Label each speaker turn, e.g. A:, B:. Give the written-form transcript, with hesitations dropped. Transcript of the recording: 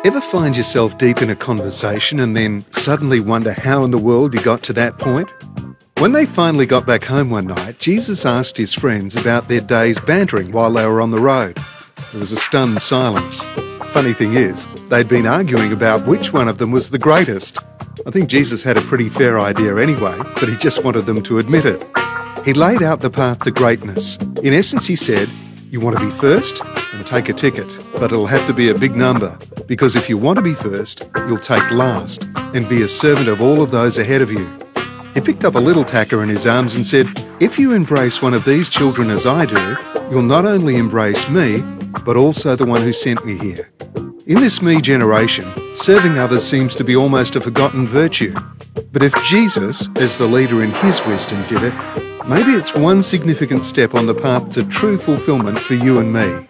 A: Ever find yourself deep in a conversation and then suddenly wonder how in the world you got to that point? When they finally got back home one night, Jesus asked his friends about their days bantering while they were on the road. There was a stunned silence. Funny thing is, they'd been arguing about which one of them was the greatest. I think Jesus had a pretty fair idea anyway, but he just wanted them to admit it. He laid out the path to greatness. In essence, he said, you want to be first? Then take a ticket, but it'll have to be a big number, because if you want to be first, you'll take last and be a servant of all of those ahead of you. He picked up a little tacker in his arms and said, if you embrace one of these children as I do, you'll not only embrace me, but also the one who sent me here. In this me generation, serving others seems to be almost a forgotten virtue. But if Jesus, as the leader in his wisdom, did it, maybe it's one significant step on the path to true fulfillment for you and me.